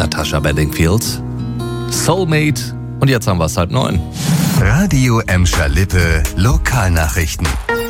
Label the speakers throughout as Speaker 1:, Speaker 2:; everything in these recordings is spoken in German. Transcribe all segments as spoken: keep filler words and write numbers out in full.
Speaker 1: Natasha Bedingfield. Soulmate. Und jetzt haben wir es halb neun.
Speaker 2: Radio Emscher Lippe Lokalnachrichten.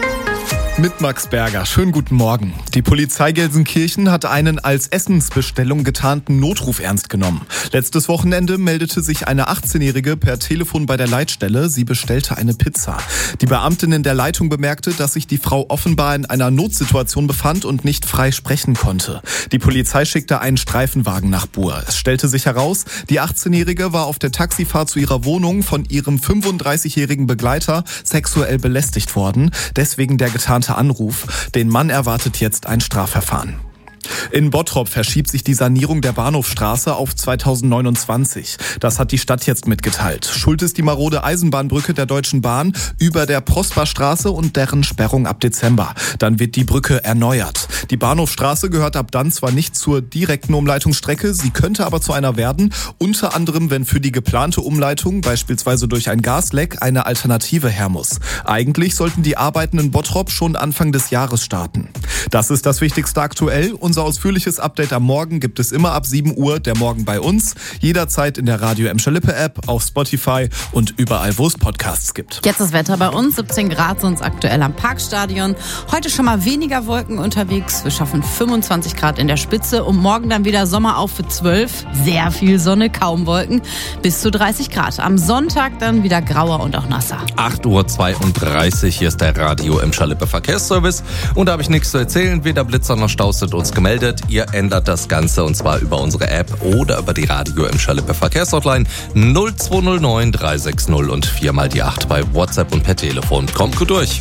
Speaker 3: Mit Max Berger. Schönen guten Morgen. Die Polizei Gelsenkirchen hat einen als Essensbestellung getarnten Notruf ernst genommen. Letztes Wochenende meldete sich eine achtzehnjährige per Telefon bei der Leitstelle. Sie bestellte eine Pizza. Die Beamtin in der Leitung bemerkte, dass sich die Frau offenbar in einer Notsituation befand und nicht frei sprechen konnte. Die Polizei schickte einen Streifenwagen nach Buhr. Es stellte sich heraus, die achtzehnjährige war auf der Taxifahrt zu ihrer Wohnung von ihrem fünfunddreißigjährigen Begleiter sexuell belästigt worden. Deswegen der getarnte Anruf. Den Mann erwartet jetzt ein Strafverfahren. In Bottrop verschiebt sich die Sanierung der Bahnhofstraße auf zweitausendneunundzwanzig. Das hat die Stadt jetzt mitgeteilt. Schuld ist die marode Eisenbahnbrücke der Deutschen Bahn über der Prosperstraße und deren Sperrung ab Dezember. Dann wird die Brücke erneuert. Die Bahnhofstraße gehört ab dann zwar nicht zur direkten Umleitungsstrecke, sie könnte aber zu einer werden, unter anderem wenn für die geplante Umleitung, beispielsweise durch ein Gasleck, eine Alternative her muss. Eigentlich sollten die Arbeiten in Bottrop schon Anfang des Jahres starten. Das ist das Wichtigste aktuell. Unser ausführliches Update am Morgen gibt es immer ab sieben Uhr, der Morgen bei uns. Jederzeit in der Radio Emscher Lippe App, auf Spotify und überall, wo es Podcasts gibt.
Speaker 4: Jetzt das Wetter bei uns, siebzehn Grad sind es aktuell am Parkstadion. Heute schon mal weniger Wolken unterwegs. Wir schaffen fünfundzwanzig Grad in der Spitze und morgen dann wieder Sommer auf für zwölf. Sehr viel Sonne, kaum Wolken, bis zu dreißig Grad. Am Sonntag dann wieder grauer und auch nasser.
Speaker 1: acht Uhr zweiunddreißig, hier ist der Radio Emscher Lippe Verkehrsservice. Und da habe ich nichts zu erzählen, weder Blitzer noch Staus sind uns gemeldet. Ihr ändert das Ganze und zwar über unsere App oder über die Radio Emscher Lippe Verkehrshotline null zwei null neun drei sechs null und viermal die acht bei WhatsApp und per Telefon. Kommt gut durch.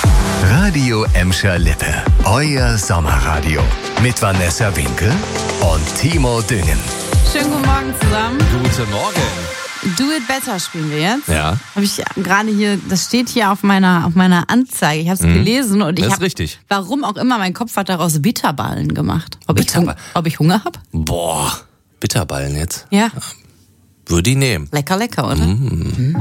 Speaker 2: Radio Emscher Lippe, euer Sommerradio. Mit Vanessa Winkel und Timo Düngen.
Speaker 4: Schönen guten Morgen zusammen.
Speaker 1: Guten Morgen.
Speaker 4: Do It Better spielen wir jetzt.
Speaker 1: Ja.
Speaker 4: Habe ich gerade hier, das steht hier auf meiner, auf meiner Anzeige. Ich habe es mhm. gelesen und ich
Speaker 1: habe,
Speaker 4: richtig. Warum auch immer, mein Kopf hat daraus Bitterballen gemacht. Ob, Bitterba- ich, ob ich Hunger habe?
Speaker 1: Boah, Bitterballen jetzt?
Speaker 4: Ja.
Speaker 1: Würde ich nehmen.
Speaker 4: Lecker, lecker, oder?
Speaker 1: Mhm.